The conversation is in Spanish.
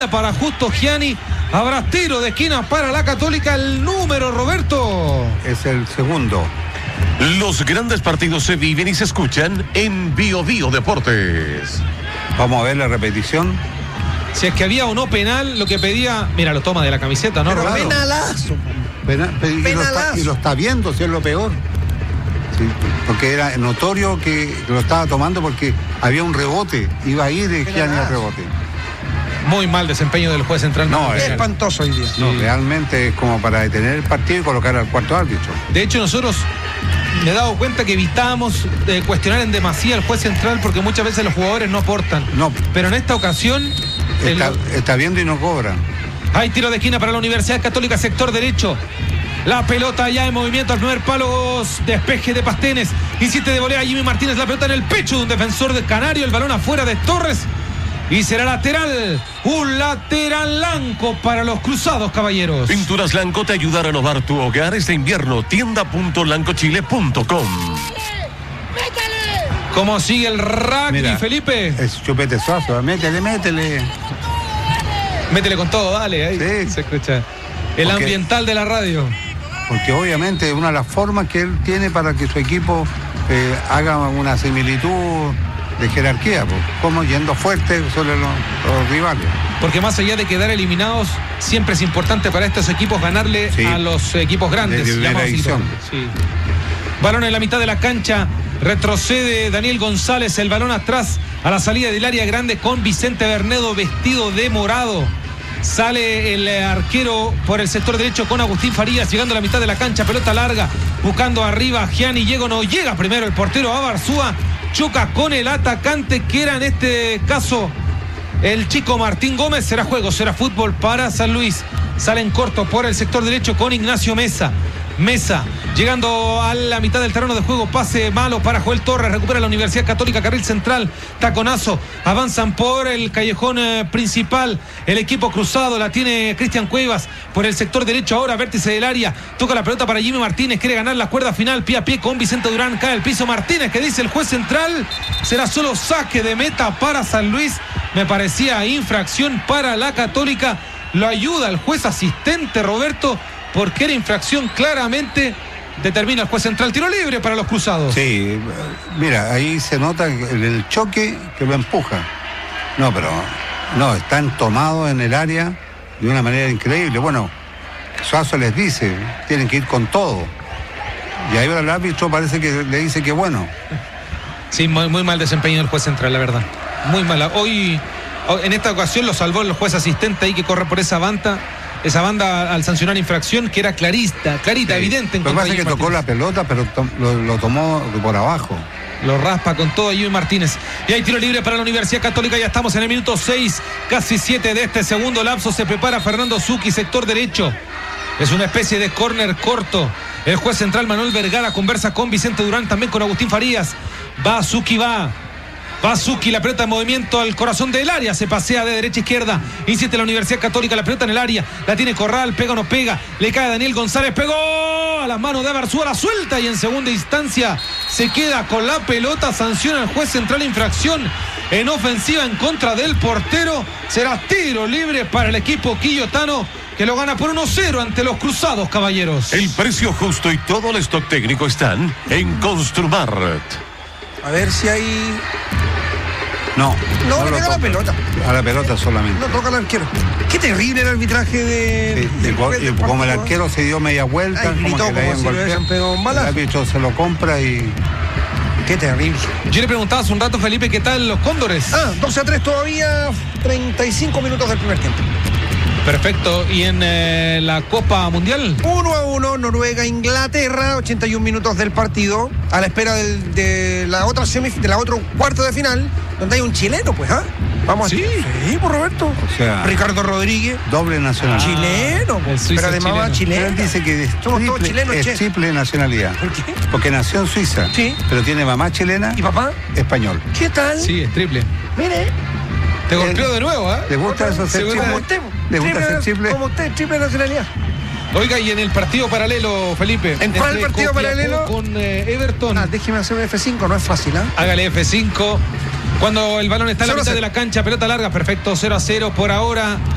Para Justo Gianni, habrá tiro de esquina para la Católica. El número, Roberto, es el segundo. Los grandes partidos se viven y se escuchan en Bio Bio Deportes. Vamos a ver la repetición. Si es que había o no penal, lo que pedía, mira, lo toma de la camiseta, ¿no, Roberto? Penalazo. Penalazo. Y lo está viendo, si es lo peor. Sí, porque era notorio que lo estaba tomando porque había un rebote, iba a ir Gianni al rebote. Muy mal desempeño del juez central. No, Es espantoso hoy día. No, realmente es como para detener el partido y colocar al cuarto árbitro. De hecho, nosotros me he dado cuenta que evitábamos cuestionar en demasía al juez central porque muchas veces los jugadores no aportan. No. Pero en esta ocasión... Está viendo y no cobra. Hay tiro de esquina para la Universidad Católica, sector derecho. La pelota ya en movimiento al primer palo, despeje de Pastenes. Insiste de volea Jimmy Martínez, la pelota en el pecho de un defensor de Canario, el balón afuera de Torres. Y será lateral, un lateral Lanco para los cruzados, caballeros. Pinturas Lanco te ayuda a renovar tu hogar este invierno. Tienda.lancochile.com. ¿Cómo sigue el rugby, Mira, Felipe? Es Chupete Suazo, métele. Métele con todo, dale, ahí Sí. se escucha. El ambiental de la radio. Porque obviamente es una de las formas que él tiene para que su equipo haga una similitud de jerarquía, pues, como yendo fuerte sobre los rivales. Porque más allá de quedar eliminados, siempre es importante para estos equipos ganarle a los equipos grandes. De primera división. Sí. Balón en la mitad de la cancha, retrocede Daniel González, el balón atrás a la salida del área grande con Vicente Bernedo vestido de morado. Sale el arquero por el sector derecho con Agustín Farías, llegando a la mitad de la cancha, pelota larga, buscando arriba Gianni, no llega primero el portero Abarzúa, choca con el atacante que era en este caso el chico Martín Gómez. Será juego, será fútbol para San Luis. Sale en corto por el sector derecho con Ignacio Mesa, llegando a la mitad del terreno de juego, pase malo para Joel Torres, recupera la Universidad Católica, carril central, taconazo, avanzan por el callejón principal, el equipo cruzado, la tiene Cristian Cuevas por el sector derecho, ahora vértice del área, toca la pelota para Jimmy Martínez, quiere ganar la cuerda final, pie a pie con Vicente Durán, cae al piso Martínez, que dice el juez central, será solo saque de meta para San Luis, me parecía infracción para la Católica, lo ayuda el juez asistente Roberto, porque era infracción claramente, determina el juez central, tiro libre para los cruzados. Sí, mira, ahí se nota el choque que lo empuja. No, pero no, están tomados en el área de una manera increíble. Bueno, Suazo les dice, tienen que ir con todo. Y ahí el árbitro parece que le dice que bueno. Sí, muy mal desempeño del juez central, la verdad. Muy mala. Hoy, en esta ocasión, lo salvó el juez asistente ahí que corre por esa banda al sancionar infracción, que era clarita, sí, evidente. Lo que pasa es que tocó la pelota, pero lo tomó por abajo. Lo raspa con todo Jimmy Martínez. Y hay tiro libre para la Universidad Católica. Ya estamos en el minuto 6, casi 7 de este segundo lapso. Se prepara Fernando Zucchi, sector derecho. Es una especie de córner corto. El juez central Manuel Vergara conversa con Vicente Durán, también con Agustín Farías. Va Zucchi, la pelota en movimiento al corazón del área, se pasea de derecha a izquierda, insiste la Universidad Católica, la pelota en el área, la tiene Corral, pega o no pega, le cae a Daniel González, pegó a las manos de Abarzúa, la suelta y en segunda instancia se queda con la pelota, sanciona el juez central infracción en ofensiva en contra del portero, será tiro libre para el equipo quillotano, que lo gana por 1-0 ante los cruzados, caballeros. El precio justo y todo el stock técnico están en Construmart. A ver si hay... No le pega la pelota. A la pelota solamente. No toca al arquero. Qué terrible el arbitraje de... Y como el arquero se dio media vuelta, gritó como que le habían golpeado, el árbitro se lo compra y... Qué terrible. Yo le preguntaba hace un rato, Felipe, ¿qué tal los Cóndores? 12-3 todavía, 35 minutos del primer tiempo. Perfecto. ¿Y en la Copa Mundial? 1-1, Noruega-Inglaterra, 81 minutos del partido, a la espera de la otra de la otro cuarto de final, donde hay un chileno, pues, Vamos ¿Sí? Sí, por Roberto. O sea, Ricardo Rodríguez. Doble nacionalidad. Chileno, pero además chileno. chileno. Él dice que es triple nacionalidad. ¿Por qué? Porque nació en Suiza. Sí. Pero tiene mamá chilena. ¿Y papá? Español. ¿Qué tal? Sí, es triple. Mire. Te golpeó de nuevo, ¿Le gusta eso ser Seguro. triple? Como usted. ¿Le gusta ser triple? Como usted, triple nacionalidad. Oiga, y en el partido paralelo, Felipe. ¿En cuál entre partido Copiapó paralelo? Con Everton. Déjeme hacer un F5, no es fácil, Hágale F5. Cuando el balón está en la mitad de la cancha, pelota larga, perfecto, 0-0 por ahora.